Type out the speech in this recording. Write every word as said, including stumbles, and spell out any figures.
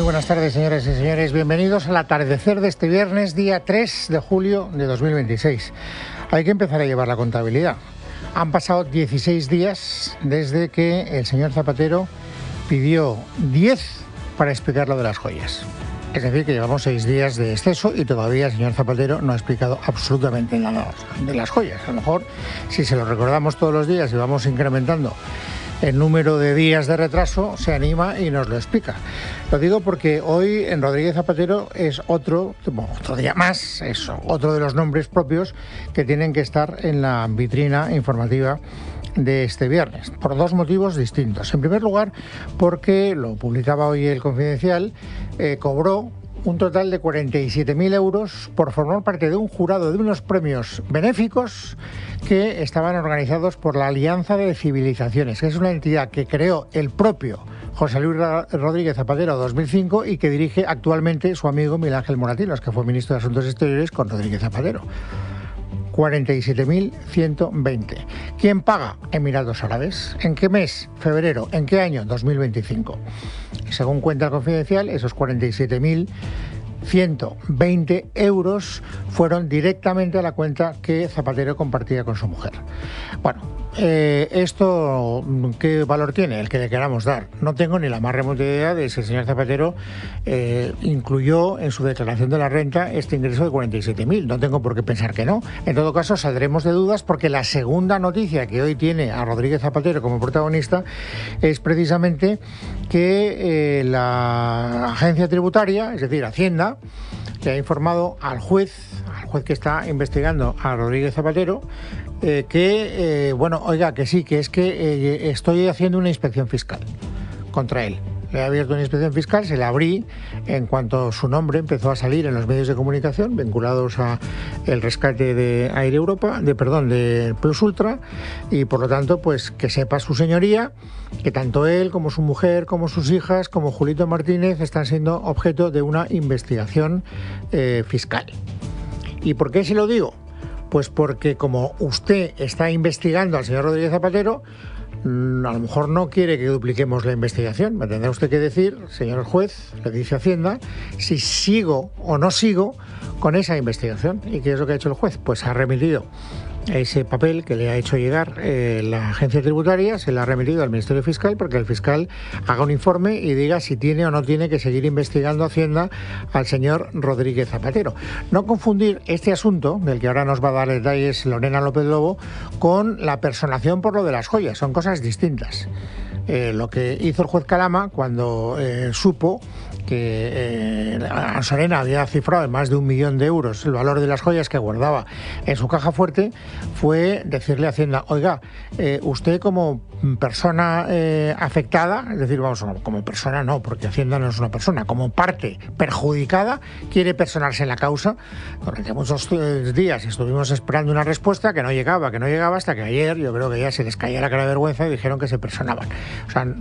buenas tardes, señoras y señores. Bienvenidos al atardecer de este viernes, día tres de julio de dos mil veintiséis. Hay que empezar a llevar la contabilidad. Han pasado dieciséis días desde que el señor Zapatero pidió diez para explicar lo de las joyas. Es decir, que llevamos seis días de exceso y todavía el señor Zapatero no ha explicado absolutamente nada de las joyas. A lo mejor, si se lo recordamos todos los días y vamos incrementando el número de días de retraso, se anima y nos lo explica. Lo digo porque hoy en Rodríguez Zapatero es otro, bueno, otro día más, es otro de los nombres propios que tienen que estar en la vitrina informativa de este viernes, por dos motivos distintos. En primer lugar, porque, lo publicaba hoy El Confidencial, eh, cobró un total de cuarenta y siete mil euros por formar parte de un jurado de unos premios benéficos que estaban organizados por la Alianza de Civilizaciones, que es una entidad que creó el propio José Luis Rodríguez Zapatero en dos mil cinco y que dirige actualmente su amigo Miguel Ángel Moratinos, que fue ministro de Asuntos Exteriores con Rodríguez Zapatero. cuarenta y siete mil ciento veinte. ¿Quién paga? Emiratos Árabes. ¿En qué mes? Febrero. ¿En qué año? dos mil veinticinco. Según cuenta El Confidencial, esos cuarenta y siete mil ciento veinte euros fueron directamente a la cuenta que Zapatero compartía con su mujer. Bueno, eh, ¿esto qué valor tiene? El que le queramos dar. No tengo ni la más remota idea de si el señor Zapatero eh, incluyó en su declaración de la renta este ingreso de cuarenta y siete mil. No tengo por qué pensar que no. En todo caso, saldremos de dudas porque la segunda noticia que hoy tiene a Rodríguez Zapatero como protagonista es precisamente que eh, la agencia tributaria, es decir, Hacienda, le ha informado al juez, al juez que está investigando a Rodríguez Zapatero, eh, que, eh, bueno, oiga, que sí, que es que eh, estoy haciendo una inspección fiscal contra él. Le he abierto una inspección fiscal, se la abrí en cuanto su nombre empezó a salir en los medios de comunicación vinculados a el rescate de Air Europa, de perdón, de Plus Ultra, y por lo tanto, pues que sepa su señoría que tanto él como su mujer, como sus hijas, como Julito Martínez están siendo objeto de una investigación eh, fiscal. ¿Y por qué se lo digo? Pues porque como usted está investigando al señor Rodríguez Zapatero, a lo mejor no quiere que dupliquemos la investigación. Me tendrá usted que decir, señor juez, le dice Hacienda, si sigo o no sigo con esa investigación. ¿Y qué es lo que ha hecho el juez? Pues ha remitido ese papel que le ha hecho llegar eh, la agencia tributaria, se le ha remitido al Ministerio Fiscal porque el fiscal haga un informe y diga si tiene o no tiene que seguir investigando Hacienda al señor Rodríguez Zapatero. No confundir este asunto, del que ahora nos va a dar detalles Lorena López Lobo, con la personación por lo de las joyas. Son cosas distintas. Eh, lo que hizo el juez Calama cuando eh, supo que eh, Ansorena había cifrado en más de un millón de euros el valor de las joyas que guardaba en su caja fuerte, fue decirle a Hacienda, oiga, eh, usted como persona eh, afectada, es decir, vamos, como persona no, porque Hacienda no es una persona, como parte perjudicada, quiere personarse en la causa. Durante muchos días estuvimos esperando una respuesta que no llegaba, que no llegaba, hasta que ayer yo creo que ya se les caía la cara de vergüenza y dijeron que se personaban. O sea,